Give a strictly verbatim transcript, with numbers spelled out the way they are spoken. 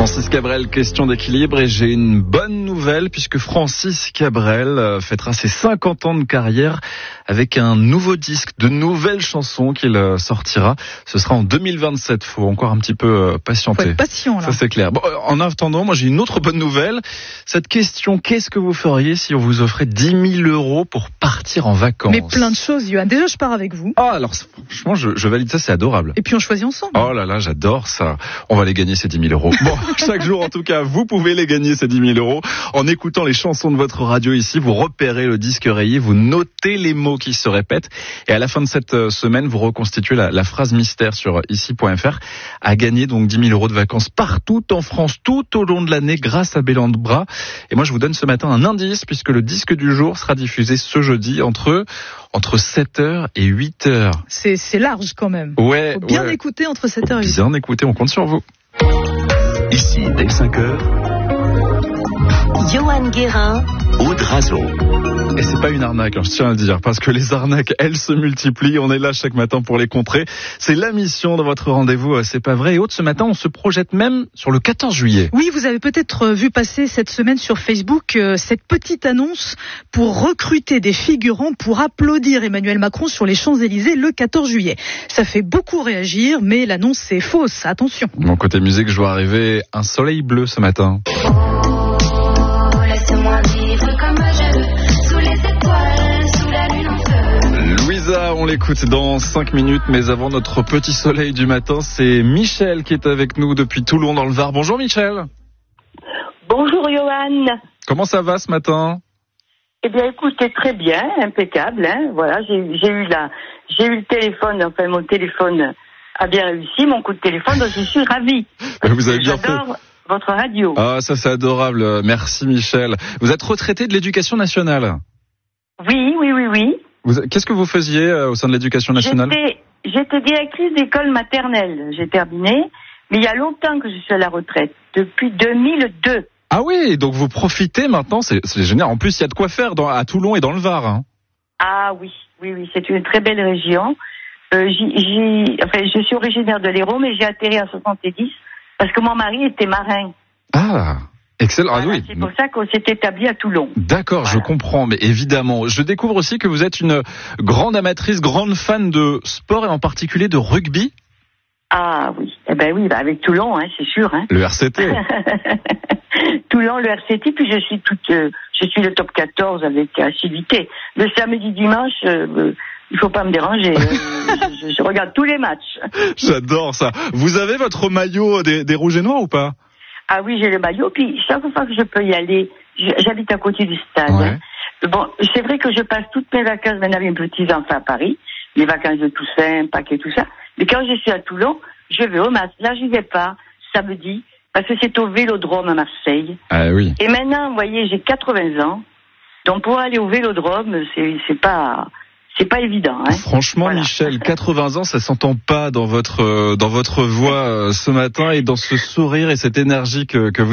Francis Cabrel, question d'équilibre, et j'ai une bonne nouvelle puisque Francis Cabrel fêtera ses cinquante ans de carrière avec un nouveau disque, de nouvelles chansons qu'il sortira. Ce sera en deux mille vingt-sept, faut encore un petit peu patienter. Faut être patient là. Ça c'est clair. Bon, en attendant, moi j'ai une autre bonne nouvelle. Cette question, qu'est-ce que vous feriez si on vous offrait dix mille euros pour partir en vacances? Mais plein de choses, Johan. Déjà je pars avec vous. Ah alors franchement je, je valide ça, c'est adorable. Et puis on choisit ensemble. Oh là là, j'adore ça. On va les gagner ces dix mille euros. Bon, chaque jour en tout cas, vous pouvez les gagner ces dix mille euros en écoutant les chansons de votre radio ici. Vous repérez le disque rayé, vous notez les mots qui se répètent et à la fin de cette semaine, vous reconstituez la, la phrase mystère sur ici point f r. À gagner donc dix mille euros de vacances partout en France, tout au long de l'année grâce à Bellambra. Et moi, je vous donne ce matin un indice puisque le disque du jour sera diffusé ce jeudi entre entre sept heures et huit heures. C'est, c'est large quand même. Ouais. Faut bien ouais. écouter entre sept heures et huit heures. Bien écouter, on compte sur vous. Ici, dès cinq heures, Johan Guérin, Aude Razo. Et c'est pas une arnaque, hein, je tiens à le dire, parce que les arnaques, elles se multiplient. On est là chaque matin pour les contrer. C'est la mission de votre rendez-vous, c'est pas vrai. Et Aude, ce matin, on se projette même sur le quatorze juillet. Oui, vous avez peut-être vu passer cette semaine sur Facebook euh, cette petite annonce pour recruter des figurants pour applaudir Emmanuel Macron sur les Champs-Élysées le quatorze juillet. Ça fait beaucoup réagir, mais l'annonce est fausse. Attention. Mon côté musique, je vois arriver un soleil bleu ce matin. Laisse-moi vivre comme je veux, sous les étoiles, sous la lune en feu. Louisa, on l'écoute dans cinq minutes, mais avant notre petit soleil du matin, c'est Michel qui est avec nous depuis Toulon dans le Var. Bonjour Michel. Bonjour Johan. Comment ça va ce matin? Eh bien écoutez, très bien, impeccable, hein. Voilà, j'ai, j'ai eu la, j'ai eu le téléphone, enfin mon téléphone a bien réussi, mon coup de téléphone, donc je suis ravie. Vous avez bien J'adore fait. Votre radio. Ah, ça c'est adorable. Merci Michel. Vous êtes retraité de l'éducation nationale? Oui, oui, oui, oui. Vous, qu'est-ce que vous faisiez euh, au sein de l'éducation nationale? J'étais, j'étais directrice d'école maternelle. J'ai terminé, mais il y a longtemps que je suis à la retraite, depuis deux mille deux. Ah oui, donc vous profitez maintenant, c'est, c'est génial. En plus, il y a de quoi faire dans, à Toulon et dans le Var. Hein. Ah oui, oui, oui, c'est une très belle région. Euh, j'y, j'y, enfin, je suis originaire de l'Hérault, mais j'ai atterri en soixante-dix. Parce que mon mari était marin. Ah, excellent. Voilà, ah oui. C'est pour ça qu'on s'est établi à Toulon. D'accord, voilà. Je comprends, mais évidemment. Je découvre aussi que vous êtes une grande amatrice, grande fan de sport et en particulier de rugby. Ah oui, eh ben oui, bah avec Toulon, hein, c'est sûr. Hein. Le R C T. Toulon, le R C T, puis je suis toute, euh, je suis le top quatorze avec assiduité. Le samedi, dimanche. Euh, Il faut pas me déranger. je, je regarde tous les matchs. J'adore ça. Vous avez votre maillot des, des Rouges et Noirs ou pas? Ah oui, j'ai le maillot. Puis chaque fois que je peux y aller, j'habite à côté du stade. Ouais. Hein. Bon, c'est vrai que je passe toutes mes vacances maintenant avec mes petits enfants à Paris, les vacances de Toussaint, Pâques et tout ça. Mais quand je suis à Toulon, je vais au match. Là, j'y vais pas samedi parce que c'est au Vélodrome à Marseille. Ah oui. Et maintenant, vous voyez, j'ai quatre-vingts ans, donc pour aller au Vélodrome, c'est c'est pas C'est pas évident. Hein. Franchement, voilà. Michel, quatre-vingts ans, ça s'entend pas dans votre dans votre voix euh, ce matin et dans ce sourire et cette énergie que, que vous